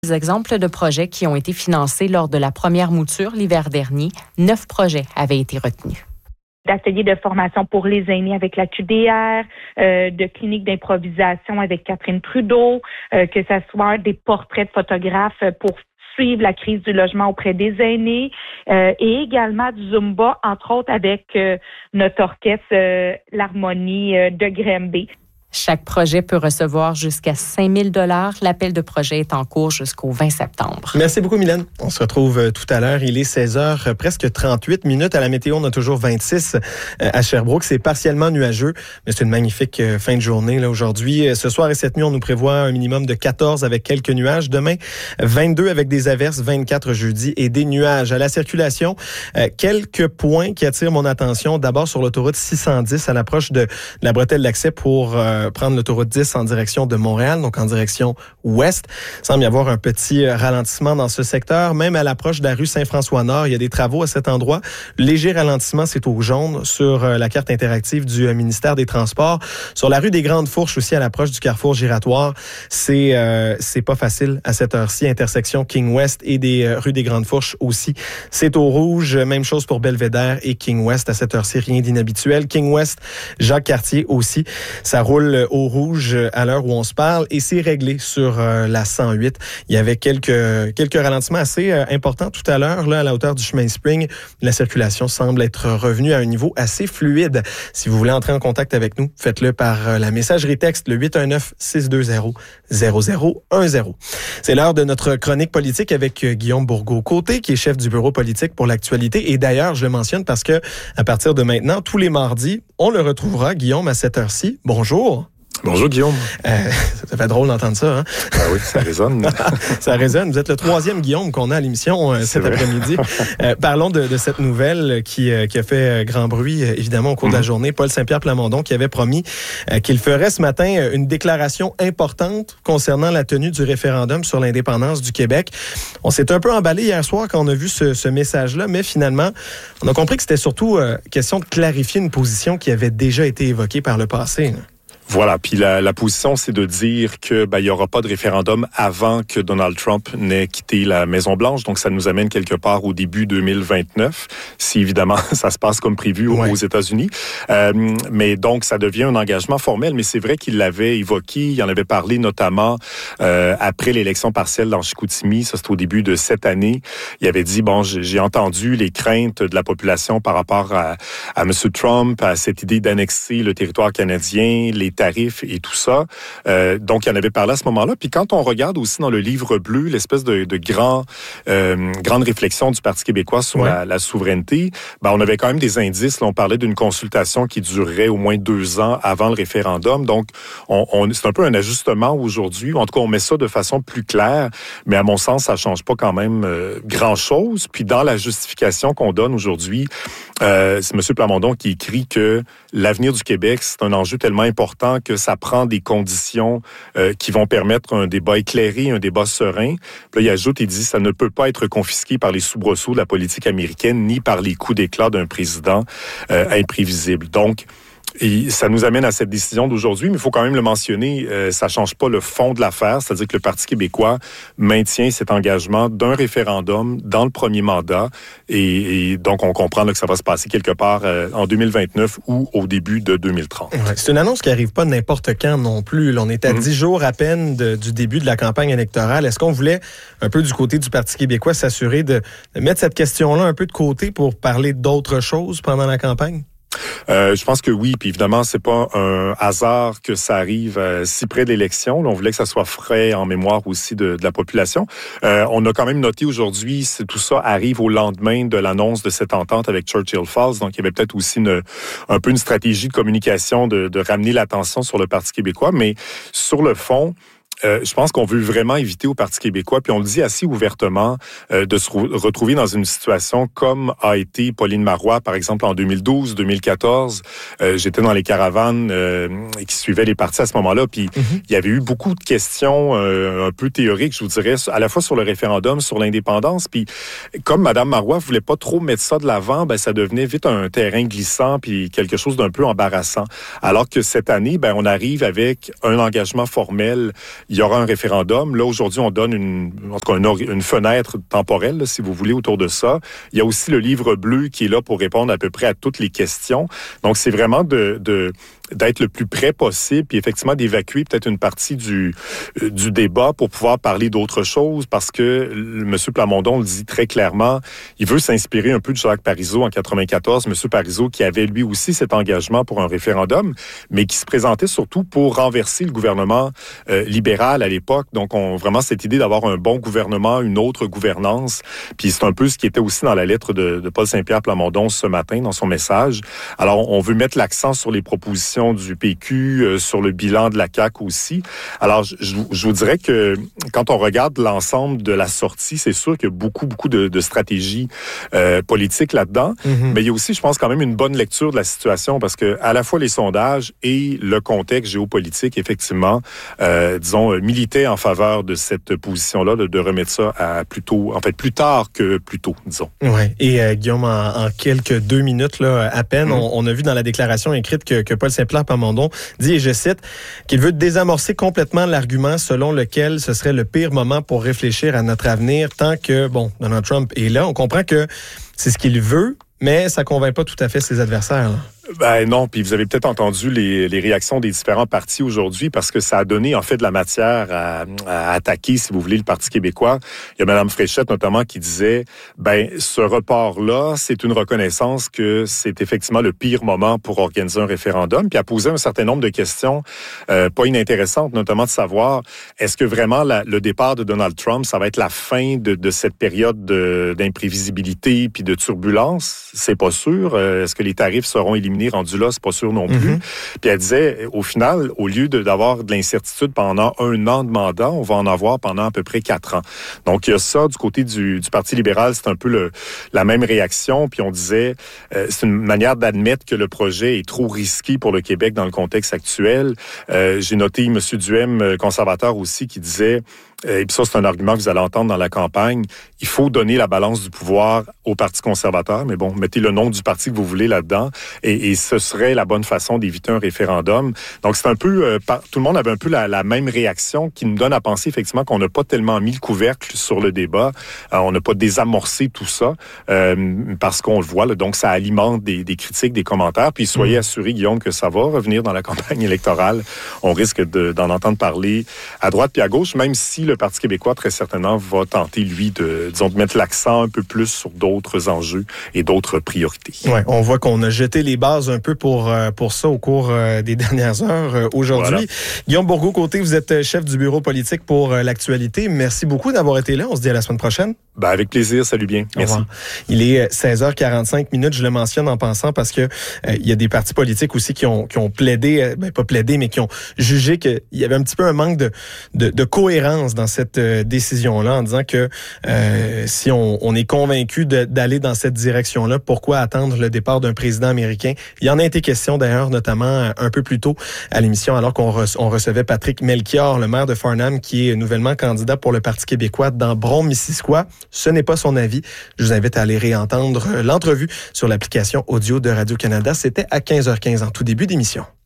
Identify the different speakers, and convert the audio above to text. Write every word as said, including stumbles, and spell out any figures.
Speaker 1: Des exemples de projets qui ont été financés lors de la première mouture l'hiver dernier. Neuf projets avaient été retenus.
Speaker 2: D'ateliers de formation pour les aînés avec la Q D R, euh, de cliniques d'improvisation avec Catherine Trudeau, euh, que ce soit des portraits de photographes pour suivre la crise du logement auprès des aînés, euh, et également du Zumba, entre autres avec euh, notre orchestre euh, l'Harmonie euh, de Granby.
Speaker 1: Chaque projet peut recevoir jusqu'à cinq mille dollars. L'appel de projet est en cours jusqu'au vingt septembre.
Speaker 3: Merci beaucoup, Mylène. On se retrouve tout à l'heure. Il est seize heures, presque trente-huit minutes. À la météo, on a toujours vingt-six à Sherbrooke. C'est partiellement nuageux, mais c'est une magnifique fin de journée là aujourd'hui. Ce soir et cette nuit, on nous prévoit un minimum de quatorze avec quelques nuages. Demain, vingt-deux avec des averses, vingt-quatre jeudi et des nuages. À la circulation, quelques points qui attirent mon attention. D'abord sur l'autoroute six cent dix à l'approche de la bretelle d'accès pour prendre l'autoroute dix en direction de Montréal, donc en direction ouest. Il semble y avoir un petit ralentissement dans ce secteur. Même à l'approche de la rue Saint-François-Nord, il y a des travaux à cet endroit. Léger ralentissement, c'est au jaune sur la carte interactive du ministère des Transports. Sur la rue des Grandes Fourches aussi, à l'approche du carrefour giratoire, c'est euh, c'est pas facile à cette heure-ci. Intersection King West et des euh, rues des Grandes Fourches aussi. C'est au rouge. Même chose pour Belvédère et King West à cette heure-ci. Rien d'inhabituel. King West, Jacques-Cartier aussi. Ça roule au rouge à l'heure où on se parle et c'est réglé sur euh, la cent huit. Il y avait quelques quelques ralentissements assez euh, importants tout à l'heure là à la hauteur du chemin Spring. La circulation semble être revenue à un niveau assez fluide. Si vous voulez entrer en contact avec nous, faites-le par euh, la messagerie texte le huit un neuf, six deux zéro, zéro zéro un zéro. C'est l'heure de notre chronique politique avec euh, Guillaume Bourgault-Côté qui est chef du bureau politique pour l'actualité et d'ailleurs, je le mentionne parce que à partir de maintenant, tous les mardis, on le retrouvera Guillaume à cette heure-ci. Bonjour.
Speaker 4: Bonjour Guillaume.
Speaker 3: Euh, ça fait drôle d'entendre ça, hein?
Speaker 4: Ah oui, ça résonne.
Speaker 3: Ça résonne. Vous êtes le troisième Guillaume qu'on a à l'émission euh, cet vrai. après-midi. Euh, parlons de, de cette nouvelle qui, euh, qui a fait grand bruit, euh, évidemment, au cours mm-hmm. de la journée. Paul Saint-Pierre Plamondon qui avait promis euh, qu'il ferait ce matin une déclaration importante concernant la tenue du référendum sur l'indépendance du Québec. On s'est un peu emballé hier soir quand on a vu ce, ce message-là, mais finalement, on a compris que c'était surtout euh, question de clarifier une position qui avait déjà été évoquée par le passé. Là.
Speaker 4: Voilà, puis la, la position, c'est de dire que ben, il y aura pas de référendum avant que Donald Trump n'ait quitté la Maison-Blanche. Donc, ça nous amène quelque part au début deux mille vingt-neuf, si évidemment ça se passe comme prévu ouais. aux États-Unis. Euh, mais donc, ça devient un engagement formel. Mais c'est vrai qu'il l'avait évoqué, il en avait parlé notamment euh, après l'élection partielle dans Chicoutimi. Ça, c'était au début de cette année. Il avait dit, bon, j'ai entendu les craintes de la population par rapport à, à M. Trump, à cette idée d'annexer le territoire canadien, les tarifs et tout ça. Euh, donc, il en avait parlé à ce moment-là. Puis quand on regarde aussi dans le livre bleu, l'espèce de, de grand, euh, grande réflexion du Parti québécois sur ouais. la, la souveraineté, ben, on avait quand même des indices. Là, on parlait d'une consultation qui durerait au moins deux ans avant le référendum. Donc, on, on, c'est un peu un ajustement aujourd'hui. En tout cas, on met ça de façon plus claire. Mais à mon sens, ça change pas quand même euh, grand-chose. Puis dans la justification qu'on donne aujourd'hui, euh, c'est M. Plamondon qui écrit que l'avenir du Québec, c'est un enjeu tellement important que ça prend des conditions euh, qui vont permettre un débat éclairé, un débat serein. Puis là, il ajoute, il dit, ça ne peut pas être confisqué par les soubresauts de la politique américaine, ni par les coups d'éclat d'un président euh, imprévisible. Donc, et ça nous amène à cette décision d'aujourd'hui, mais il faut quand même le mentionner, euh, ça change pas le fond de l'affaire, c'est-à-dire que le Parti québécois maintient cet engagement d'un référendum dans le premier mandat, et, et donc on comprend là, que ça va se passer quelque part euh, en deux mille vingt-neuf ou au début de deux mille trente.
Speaker 3: Ouais, c'est une annonce qui arrive pas n'importe quand non plus. Là, on est à dix mmh. jours à peine de, du début de la campagne électorale. Est-ce qu'on voulait, un peu du côté du Parti québécois, s'assurer de, de mettre cette question-là un peu de côté pour parler d'autres choses pendant la campagne?
Speaker 4: Euh, je pense que oui, puis évidemment, c'est pas un hasard que ça arrive euh, si près de l'élection. Là, on voulait que ça soit frais en mémoire aussi de, de la population. Euh, on a quand même noté aujourd'hui, c'est, tout ça arrive au lendemain de l'annonce de cette entente avec Churchill Falls. Donc, il y avait peut-être aussi une, un peu une stratégie de communication de, de ramener l'attention sur le Parti québécois. Mais sur le fond, Euh, je pense qu'on veut vraiment éviter au Parti québécois, puis on le dit assez ouvertement, euh, de se re- retrouver dans une situation comme a été Pauline Marois, par exemple, en deux mille douze, deux mille quatorze. Euh, j'étais dans les caravanes euh, qui suivaient les partis à ce moment-là, puis mm-hmm. il y avait eu beaucoup de questions euh, un peu théoriques, je vous dirais, à la fois sur le référendum, sur l'indépendance, puis comme Mme Marois voulait pas trop mettre ça de l'avant, ben ça devenait vite un terrain glissant, puis quelque chose d'un peu embarrassant. Alors que cette année, ben on arrive avec un engagement formel. il y aura un référendum. Là, aujourd'hui, on donne une, en tout cas, une, une fenêtre temporelle, là, si vous voulez, autour de ça. Il y a aussi le livre bleu qui est là pour répondre à peu près à toutes les questions. Donc, c'est vraiment de, de d'être le plus près possible, puis effectivement d'évacuer peut-être une partie du euh, du débat pour pouvoir parler d'autres choses, parce que M. Plamondon le dit très clairement, il veut s'inspirer un peu de Jacques Parizeau en quatre-vingt-quatorze, M. Parizeau qui avait lui aussi cet engagement pour un référendum, mais qui se présentait surtout pour renverser le gouvernement euh, libéral à l'époque. Donc, on vraiment cette idée d'avoir un bon gouvernement, une autre gouvernance, puis c'est un peu ce qui était aussi dans la lettre de, de Paul Saint-Pierre Plamondon ce matin, dans son message. Alors, on veut mettre l'accent sur les propositions du P Q, euh, sur le bilan de la C A Q aussi. Alors, je, je vous dirais que quand on regarde l'ensemble de la sortie, c'est sûr qu'il y a beaucoup, beaucoup de, de stratégies euh, politiques là-dedans, mm-hmm. mais il y a aussi, je pense, quand même une bonne lecture de la situation, parce que à la fois les sondages et le contexte géopolitique, effectivement, euh, disons, militaient en faveur de cette position-là, de, de remettre ça à plus tôt, en fait, plus tard que plus tôt, disons.
Speaker 3: Oui, et euh, Guillaume, en, en quelques deux minutes, là, à peine, mm. on, on a vu dans la déclaration écrite que, que Paul Saint-Pierre Plamondon dit, et je cite, qu'il veut désamorcer complètement l'argument selon lequel ce serait le pire moment pour réfléchir à notre avenir tant que, bon, Donald Trump est là. On comprend que c'est ce qu'il veut, mais ça ne convainc pas tout à fait ses adversaires, là.
Speaker 4: Ben non, puis vous avez peut-être entendu les, les réactions des différents partis aujourd'hui, parce que ça a donné en fait de la matière à, à attaquer, si vous voulez, le Parti québécois. Il y a Mme Fréchette notamment qui disait, ben ce report-là, c'est une reconnaissance que c'est effectivement le pire moment pour organiser un référendum, puis a posé un certain nombre de questions euh, pas inintéressantes, notamment de savoir, est-ce que vraiment la, le départ de Donald Trump, ça va être la fin de, de cette période de, d'imprévisibilité puis de turbulence? C'est pas sûr. Euh, est-ce que les tarifs seront éliminés rendu là, c'est pas sûr non plus. Mm-hmm. Puis elle disait, au final, au lieu de, d'avoir de l'incertitude pendant un an de mandat, on va en avoir pendant à peu près quatre ans. Donc, il y a ça du côté du, du Parti libéral, c'est un peu le, la même réaction. Puis on disait, euh, c'est une manière d'admettre que le projet est trop risqué pour le Québec dans le contexte actuel. Euh, j'ai noté M. Duhem, conservateur aussi, qui disait, et puis ça, c'est un argument que vous allez entendre dans la campagne, il faut donner la balance du pouvoir au Parti conservateur, mais bon, mettez le nom du parti que vous voulez là-dedans, et, et ce serait la bonne façon d'éviter un référendum. Donc, c'est un peu, euh, par, tout le monde avait un peu la, la même réaction, qui nous donne à penser effectivement qu'on n'a pas tellement mis le couvercle sur le débat, euh, on n'a pas désamorcé tout ça, euh, parce qu'on le voit, là, donc ça alimente des, des critiques, des commentaires, puis soyez mmh. assurés, Guillaume, que ça va revenir dans la campagne électorale. On risque de, d'en entendre parler à droite puis à gauche, même si le Parti québécois, très certainement, va tenter, lui, de, disons, de mettre l'accent un peu plus sur d'autres enjeux et d'autres priorités.
Speaker 3: Oui, on voit qu'on a jeté les bases un peu pour, pour ça au cours des dernières heures aujourd'hui. Voilà. Guillaume Bourgault-Côté, vous êtes chef du bureau politique pour l'actualité. Merci beaucoup d'avoir été là. On se dit à la semaine prochaine.
Speaker 4: Ben, avec plaisir. Salut bien. Merci.
Speaker 3: Il est seize heures quarante-cinq minutes. Je le mentionne en pensant parce que euh, il y a des partis politiques aussi qui ont, qui ont plaidé, ben, pas plaidé, mais qui ont jugé qu'il y avait un petit peu un manque de, de, de cohérence dans cette euh, décision-là, en disant que euh, si on, on est convaincu de, d'aller dans cette direction-là, pourquoi attendre le départ d'un président américain? Il y en a été question d'ailleurs, notamment un peu plus tôt à l'émission, alors qu'on re, on recevait Patrick Melchior, le maire de Farnham, qui est nouvellement candidat pour le Parti québécois dans Brome-Missisquoi. Ce n'est pas son avis. Je vous invite à aller réentendre l'entrevue sur l'application audio de Radio-Canada. C'était à quinze heures quinze en tout début d'émission.